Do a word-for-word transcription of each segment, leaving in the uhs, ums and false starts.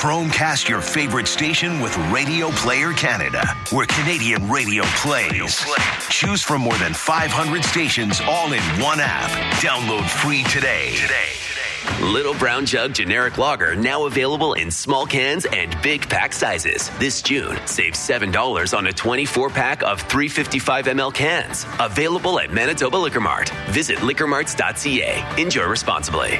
Chromecast your favorite station with Radio Player Canada, where Canadian radio plays. Choose from more than five hundred stations all in one app. Download free today. Today. Little Brown Jug Generic Lager now available in small cans and big pack sizes. This June, save seven dollars on a twenty-four pack of three hundred fifty-five milliliter cans. Available at Manitoba Liquor Mart. Visit liquor marts dot c a. Enjoy responsibly.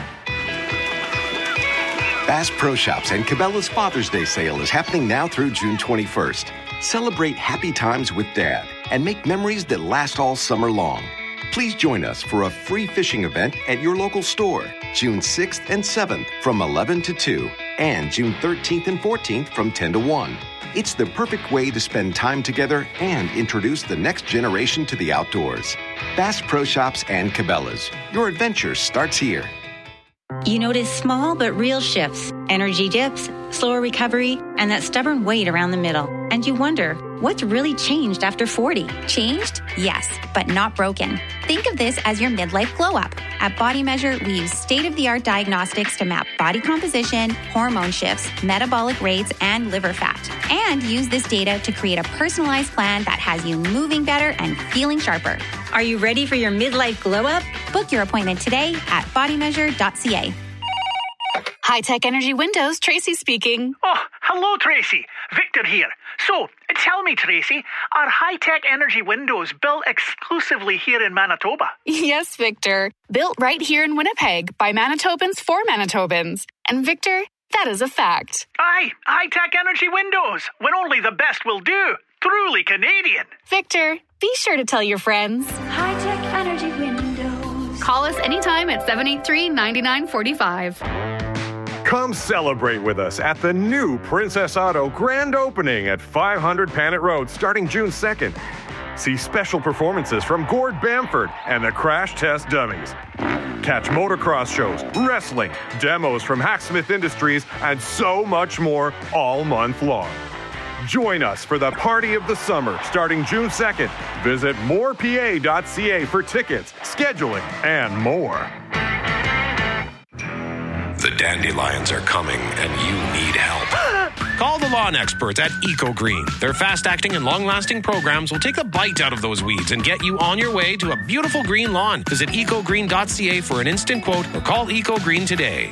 Bass Pro Shops and Cabela's Father's Day sale is happening now through June twenty-first. Celebrate happy times with Dad and make memories that last all summer long. Please join us for a free fishing event at your local store, June sixth and seventh from eleven to two, and June thirteenth and fourteenth from ten to one. It's the perfect way to spend time together and introduce the next generation to the outdoors. Bass Pro Shops and Cabela's. Your adventure starts here. You notice small but real shifts, energy dips, slower recovery, and that stubborn weight around the middle. And you wonder, what's really changed after forty? Changed? Yes, but not broken. Think of this as your midlife glow-up. At Body Measure, we use state-of-the-art diagnostics to map body composition, hormone shifts, metabolic rates, and liver fat. And use this data to create a personalized plan that has you moving better and feeling sharper. Are you ready for your midlife glow-up? Book your appointment today at body measure dot c a. High-Tech Energy Windows, Tracy speaking. Oh, hello, Tracy. Victor here. So, tell me, Tracy, are High-Tech Energy Windows built exclusively here in Manitoba? Yes, Victor. Built right here in Winnipeg by Manitobans for Manitobans. And Victor, that is a fact. Aye, High-Tech Energy Windows, when only the best will do. Truly Canadian. Victor, be sure to tell your friends. High-Tech Energy Windows. Call us anytime at seven eight three, nine nine four five. Come celebrate with us at the new Princess Auto grand opening at five hundred Panet Road starting June second. See special performances from Gord Bamford and the Crash Test Dummies. Catch motocross shows, wrestling, demos from Hacksmith Industries, and so much more all month long. Join us for the party of the summer starting June second. Visit more p a dot c a for tickets, scheduling, and more. The dandelions are coming, and you need help. Call the lawn experts at EcoGreen. Their fast-acting and long-lasting programs will take the bite out of those weeds and get you on your way to a beautiful green lawn. Visit eco green dot c a for an instant quote or call EcoGreen today.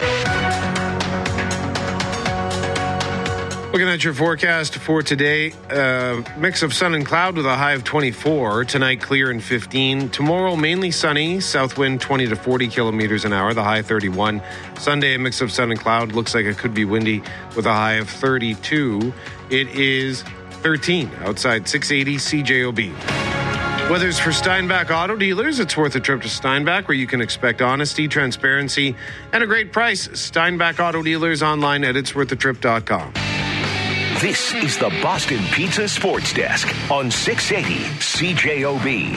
Looking at your forecast for today, uh, mix of sun and cloud with a high of twenty-four. Tonight, clear and fifteen. Tomorrow, mainly sunny. South wind twenty to forty kilometers an hour. The high thirty-one. Sunday, a mix of sun and cloud. Looks like it could be windy with a high of thirty-two. It is thirteen outside six eighty C J O B. Weather's for Steinbach Auto Dealers. It's worth a trip to Steinbach, where you can expect honesty, transparency, and a great price. Steinbach Auto Dealers online at its worth a trip dot com. This is the Boston Pizza Sports Desk on six eighty C J O B.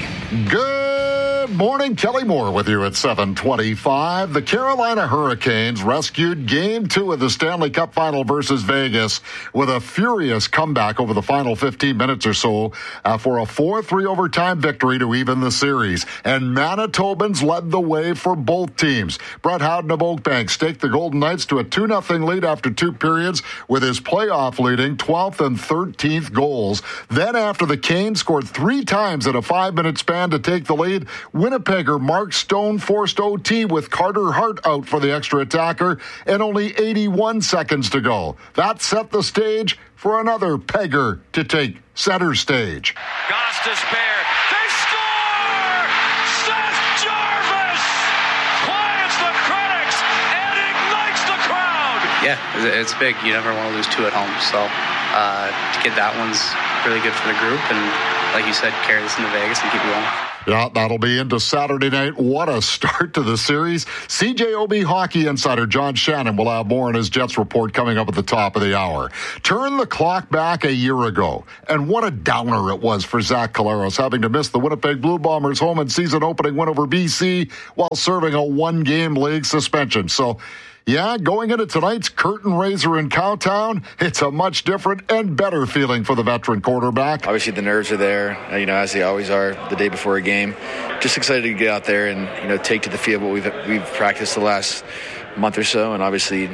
Good morning. Kelly Moore with you at seven twenty-five. The Carolina Hurricanes rescued Game two of the Stanley Cup Final versus Vegas with a furious comeback over the final fifteen minutes or so uh, for a four three overtime victory to even the series. And Manitobans led the way for both teams. Brett Howden of Oakbank staked the Golden Knights to a two nothing lead after two periods with his playoff leading twelfth and thirteenth goals. Then after the Canes scored three times in a five-minute span to take the lead, Winnipegger Mark Stone forced O T with Carter Hart out for the extra attacker and only eighty-one seconds to go. That set the stage for another Pegger to take center stage. Goss to spare. They score! Seth Jarvis quiets the critics and ignites the crowd. Yeah, it's big. You never want to lose two at home. So uh, to get that one's really good for the group. And like you said, carry this into Vegas and keep it going. Yeah, that'll be into Saturday night. What a start to the series. C J O B hockey insider John Shannon will have more in his Jets report coming up at the top of the hour. Turn the clock back a year ago, and what a downer it was for Zach Collaros having to miss the Winnipeg Blue Bombers' home and season opening win over B C while serving a one-game league suspension. So, yeah, going into tonight's curtain raiser in Cowtown, it's a much different and better feeling for the veteran quarterback. Obviously, the nerves are there, you know, as they always are the day before a game. Just excited to get out there and, you know, take to the field what we've we've practiced the last month or so, and obviously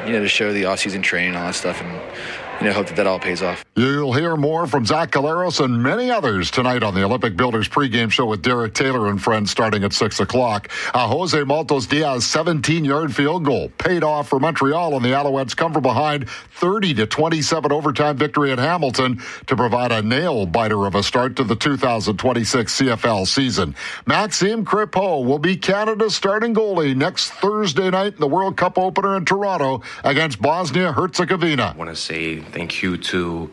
you know, to show the off-season training and all that stuff, and you know, hope that that all pays off. You'll hear more from Zach Caleros and many others tonight on the Olympic Builders pregame show with Derek Taylor and friends starting at six o'clock. A Jose Maltos Diaz seventeen-yard field goal paid off for Montreal, and the Alouettes come from behind thirty to twenty-seven overtime victory at Hamilton to provide a nail-biter of a start to the two thousand twenty-six C F L season. Maxime Crépeau will be Canada's starting goalie next Thursday night in the World Cup opener in Toronto against Bosnia-Herzegovina. I want to say thank you to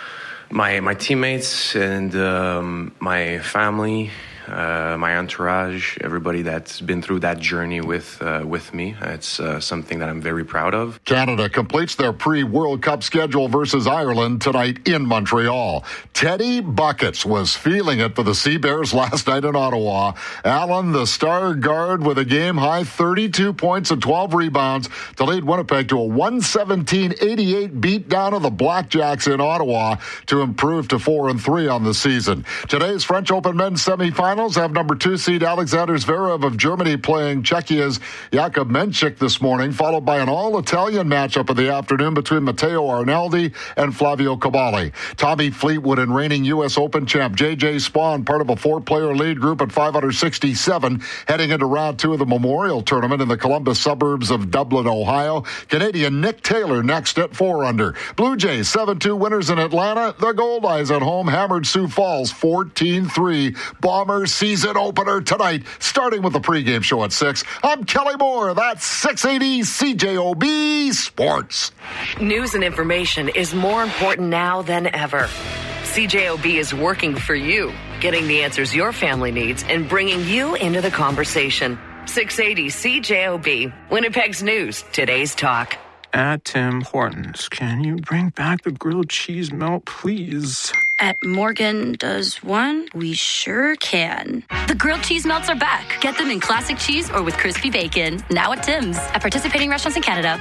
my my teammates and um, my family, uh, my entourage, everybody that's been through that journey with uh, with me. It's uh, something that I'm very proud of. Canada completes their pre-World Cup schedule versus Ireland tonight in Montreal. Teddy Buckets was feeling it for the Sea Bears last night in Ottawa. Allen, the star guard, with a game-high thirty-two points and twelve rebounds to lead Winnipeg to a one seventeen eighty-eight beatdown of the Blackjacks in Ottawa to improve to four and three on the season. Today's French Open men's semifinals have number two seed Alexander Zverev of Germany playing Czechia's Jakub Menchik this morning, followed by an all-Italian matchup of the afternoon between Matteo Arnaldi and Flavio Cavalli. Tommy Fleetwood and reigning U S Open champ J J Spawn, part of a four-player lead group at five sixty-seven, heading into round two of the Memorial Tournament in the Columbus suburbs of Dublin, Ohio. Canadian Nick Taylor next at four under. Blue Jays seven two winners in Atlanta. The Goldeyes at home hammered Sioux Falls fourteen three. Bombers season opener tonight, starting with the pregame show at six. I'm Kelly Moore. That's six eighty C J O B Sports. News and information is more important now than ever. C J O B is working for you, getting the answers your family needs and bringing you into the conversation. six eighty C J O B, Winnipeg's news, today's talk. At Tim Hortons, can you bring back the grilled cheese melt, please? At Morgan Does One, we sure can. The grilled cheese melts are back. Get them in classic cheese or with crispy bacon. Now at Tim's. At participating restaurants in Canada.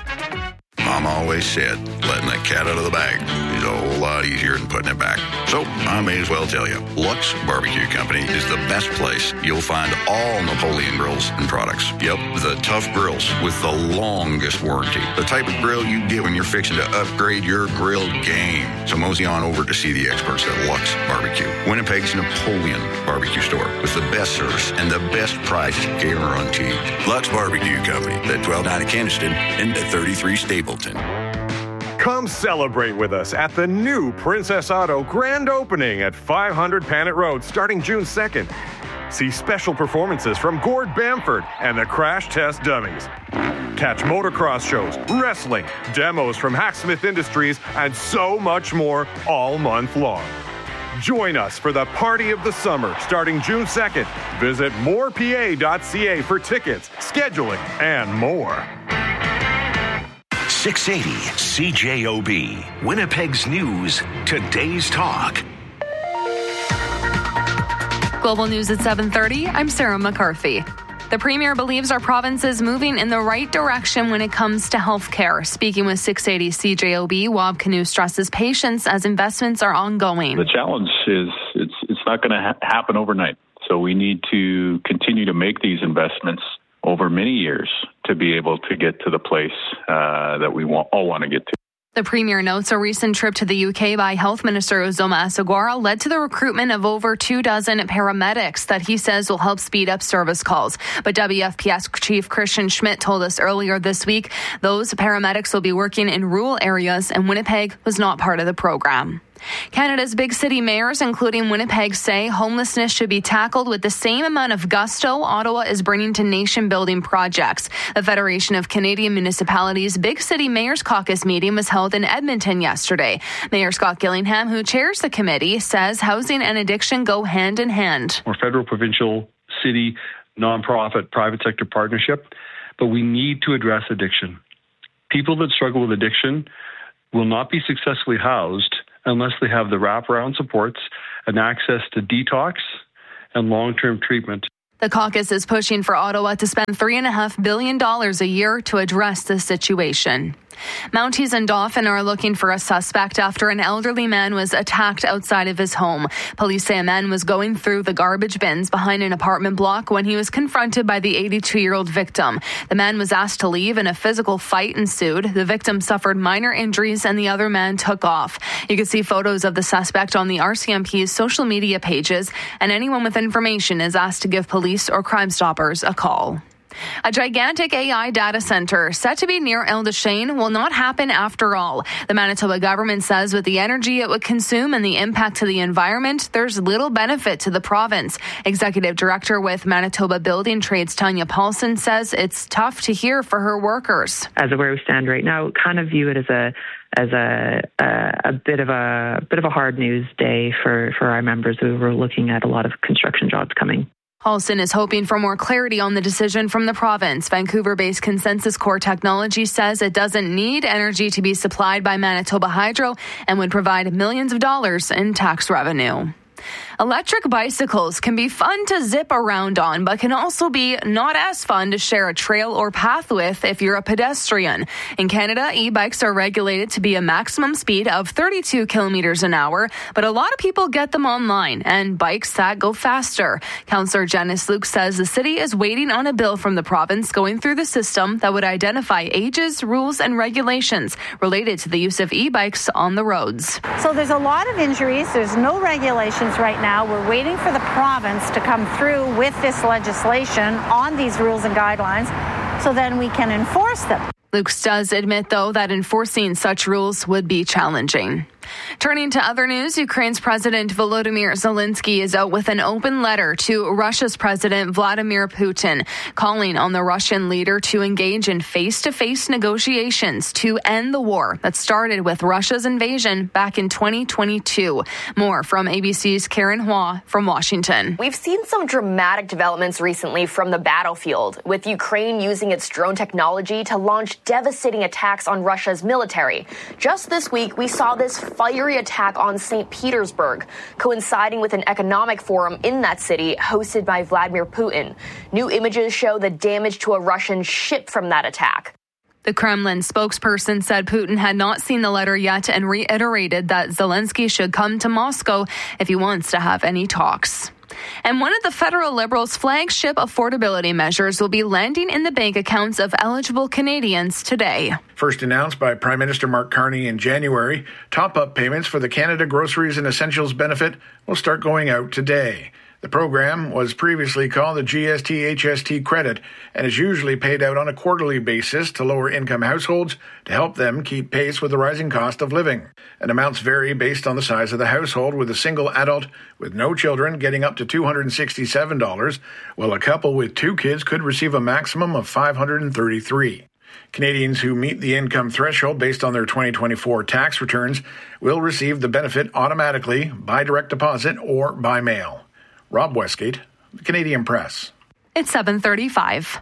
Mom always said, letting that cat out of the bag is a whole lot easier than putting it back. So I may as well tell you, Lux Barbecue Company is the best place you'll find all Napoleon grills and products. Yep, the tough grills with the longest warranty. The type of grill you get when you're fixing to upgrade your grill game. So mosey on over to see the experts at Lux Barbecue, Winnipeg's Napoleon barbecue store with the best service and the best price guaranteed. Lux Barbecue Company at twelve ninety Keniston and at thirty-three Stapleton. Come celebrate with us at the new Princess Auto grand opening at five hundred Panet Road starting June second. See special performances from Gord Bamford and the Crash Test Dummies. Catch motocross shows, wrestling, demos from Hacksmith Industries, and so much more all month long. Join us for the party of the summer starting June second. Visit more p a dot c a for tickets, scheduling, and more. six eighty C J O B, Winnipeg's news, today's talk. Global News at seven thirty, I'm Sarah McCarthy. The Premier believes our province is moving in the right direction when it comes to health care. Speaking with six eighty C J O B, Wab Canoe stresses patience as investments are ongoing. The challenge is it's it's not going to ha- happen overnight. So we need to continue to make these investments over many years to be able to get to the place uh, that we want, all want to get to. The Premier notes a recent trip to the U K by Health Minister Uzoma Asagwara led to the recruitment of over two dozen paramedics that he says will help speed up service calls. But W F P S Chief Christian Schmidt told us earlier this week those paramedics will be working in rural areas, and Winnipeg was not part of the program. Canada's big city mayors, including Winnipeg, say homelessness should be tackled with the same amount of gusto Ottawa is bringing to nation-building projects. The Federation of Canadian Municipalities' Big City Mayors Caucus meeting was held in Edmonton yesterday. Mayor Scott Gillingham, who chairs the committee, says housing and addiction go hand in hand. We're federal, provincial, city, nonprofit, private sector partnership, but we need to address addiction. People that struggle with addiction will not be successfully housed unless they have the wraparound supports and access to detox and long-term treatment. The caucus is pushing for Ottawa to spend three point five billion dollars a year to address this situation. Mounties and Dauphin are looking for a suspect after an elderly man was attacked outside of his home. Police say a man was going through the garbage bins behind an apartment block when he was confronted by the eighty-two-year-old victim. The man was asked to leave and a physical fight ensued. The victim suffered minor injuries and the other man took off. You can see photos of the suspect on the R C M P's social media pages, and anyone with information is asked to give police or Crime Stoppers a call. A gigantic A I data center set to be near Ildeshane will not happen after all. The Manitoba government says with the energy it would consume and the impact to the environment, there's little benefit to the province. Executive Director with Manitoba Building Trades, Tanya Paulson, says it's tough to hear for her workers. As of where we stand right now, kind of view it as a as a, a a bit of a bit of a hard news day for, for our members who were looking at a lot of construction jobs coming. Paulson is hoping for more clarity on the decision from the province. Vancouver-based Consensus Core Technology says it doesn't need energy to be supplied by Manitoba Hydro and would provide millions of dollars in tax revenue. Electric bicycles can be fun to zip around on, but can also be not as fun to share a trail or path with if you're a pedestrian. In Canada, e-bikes are regulated to be a maximum speed of thirty-two kilometers an hour, but a lot of people get them online and bikes that go faster. Councillor Janice Luke says the city is waiting on a bill from the province going through the system that would identify ages, rules, and regulations related to the use of e-bikes on the roads. So there's a lot of injuries. There's no regulations right now. Now we're waiting for the province to come through with this legislation on these rules and guidelines so then we can enforce them. Luke does admit, though, that enforcing such rules would be challenging. Turning to other news, Ukraine's President Volodymyr Zelensky is out with an open letter to Russia's President Vladimir Putin, calling on the Russian leader to engage in face-to-face negotiations to end the war that started with Russia's invasion back in twenty twenty-two. More from A B C's Karen Hua from Washington. We've seen some dramatic developments recently from the battlefield, with Ukraine using its drone technology to launch devastating attacks on Russia's military. Just this week, we saw this fiery attack on Saint Petersburg, coinciding with an economic forum in that city hosted by Vladimir Putin. New images show the damage to a Russian ship from that attack. The Kremlin spokesperson said Putin had not seen the letter yet and reiterated that Zelensky should come to Moscow if he wants to have any talks. And one of the federal Liberals' flagship affordability measures will be landing in the bank accounts of eligible Canadians today. First announced by Prime Minister Mark Carney in January, top-up payments for the Canada Groceries and Essentials benefit will start going out today. The program was previously called the G S T H S T credit and is usually paid out on a quarterly basis to lower-income households to help them keep pace with the rising cost of living. And amounts vary based on the size of the household, with a single adult with no children getting up to two hundred sixty-seven dollars, while a couple with two kids could receive a maximum of five hundred thirty-three dollars. Canadians who meet the income threshold based on their twenty twenty-four tax returns will receive the benefit automatically by direct deposit or by mail. Rob Westgate, The Canadian Press. It's seven thirty-five.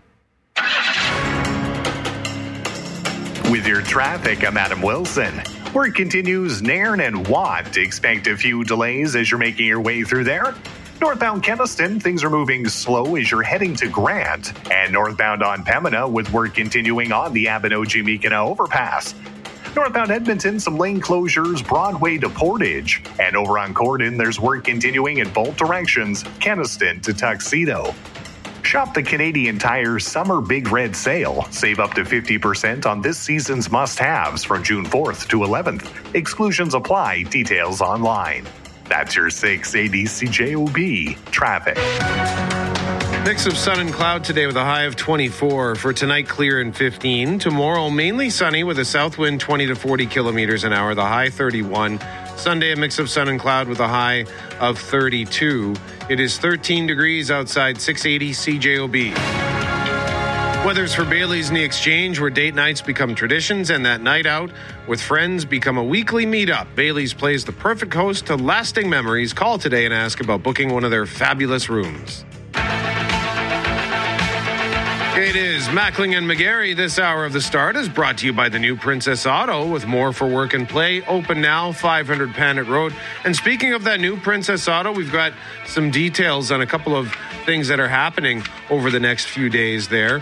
With your traffic, I'm Adam Wilson. Work continues Nairn and Watt. Expect a few delays as you're making your way through there. Northbound Keniston, things are moving slow as you're heading to Grant. And northbound on Pembina, with work continuing on the Abinogi-Meekina overpass. Northbound Edmonton, some lane closures, Broadway to Portage. And over on Corden, there's work continuing in both directions, Keniston to Tuxedo. Shop the Canadian Tire Summer Big Red Sale. Save up to fifty percent on this season's must-haves from June fourth to eleventh. Exclusions apply. Details online. That's your six eighty C J O B traffic. Mix of sun and cloud today with a high of twenty-four. For tonight, clear and fifteen. Tomorrow, mainly sunny with a south wind twenty to forty kilometers an hour, the high thirty-one. Sunday, a mix of sun and cloud with a high of thirty-two. It is thirteen degrees outside, six eighty C J O B. Weather's for Bailey's in the Exchange, where date nights become traditions and that night out with friends become a weekly meetup. Bailey's plays the perfect host to lasting memories. Call today and ask about booking one of their fabulous rooms. It is Mackling and McGarry. This hour of The Start is brought to you by the new Princess Auto, with more for work and play. Open now, five hundred Panet Road. And speaking of that new Princess Auto, we've got some details on a couple of things that are happening over the next few days there.